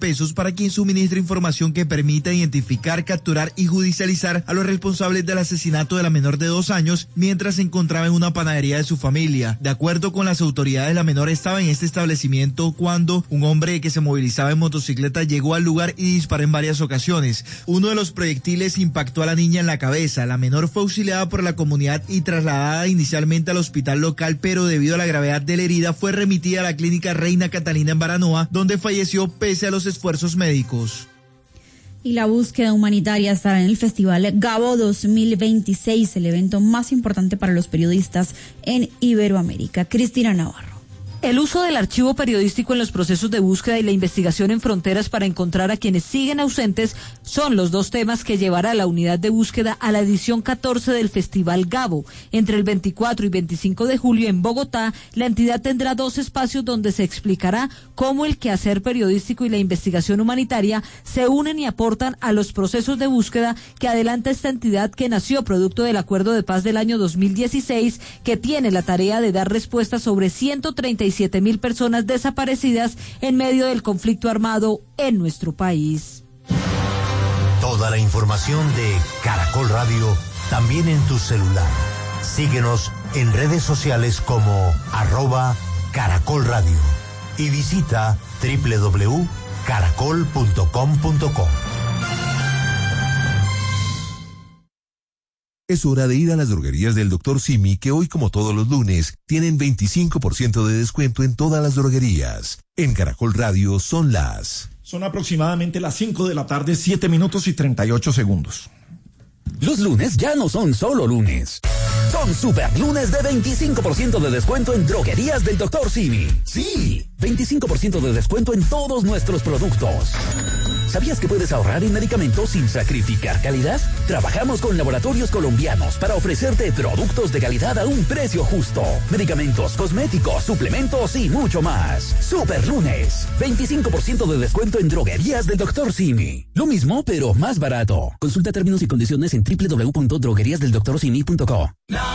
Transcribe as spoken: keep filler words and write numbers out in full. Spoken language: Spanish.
pesos para quien suministre información que permita identificar, capturar y judicializar a los responsables del asesinato de la menor de dos años mientras se encontraba en una panadería de su familia. De acuerdo con las autoridades, la menor estaba en este establecimiento cuando un hombre que se movilizaba en motocicleta llegó al lugar y disparó en varias ocasiones. Uno de los proyectiles impactó a la niña en la cabeza. La menor fue auxiliada por la comunidad y trasladada inicialmente al hospital local, pero debido a la gravedad de la herida fue remitida a la clínica Reina Catalina en Baranoa, donde falleció pese a los esfuerzos médicos. Y la búsqueda humanitaria estará en el Festival Gabo dos mil veintiséis, el evento más importante para los periodistas en Iberoamérica. Cristina Navarro. El uso del archivo periodístico en los procesos de búsqueda y la investigación en fronteras para encontrar a quienes siguen ausentes son los dos temas que llevará la unidad de búsqueda a la edición catorce del Festival Gabo. Entre el veinticuatro y veinticinco de julio en Bogotá, la entidad tendrá dos espacios donde se explicará cómo el quehacer periodístico y la investigación humanitaria se unen y aportan a los procesos de búsqueda que adelanta esta entidad, que nació producto del Acuerdo de Paz del año dos mil dieciséis, que tiene la tarea de dar respuesta sobre ciento treinta y siete mil personas desaparecidas en medio del conflicto armado en nuestro país. Toda la información de Caracol Radio también en tu celular. Síguenos en redes sociales como arroba Caracol Radio y visita doble u doble u doble u punto caracol punto com punto co. Es hora de ir a las droguerías del doctor Simi, que hoy, como todos los lunes, tienen veinticinco por ciento de descuento en todas las droguerías. En Caracol Radio son las... Son aproximadamente las cinco de la tarde, siete minutos y treinta y ocho segundos. Los lunes ya no son solo lunes. Son super lunes de veinticinco por ciento de descuento en droguerías del doctor Simi. Sí, veinticinco por ciento de descuento en todos nuestros productos. ¿Sabías que puedes ahorrar en medicamentos sin sacrificar calidad? Trabajamos con laboratorios colombianos para ofrecerte productos de calidad a un precio justo. Medicamentos, cosméticos, suplementos y mucho más. Super lunes, veinticinco por ciento de descuento en droguerías del doctor Simi. Lo mismo, pero más barato. Consulta términos y condiciones en doble u doble u doble u punto droguerías del doctor simi punto co.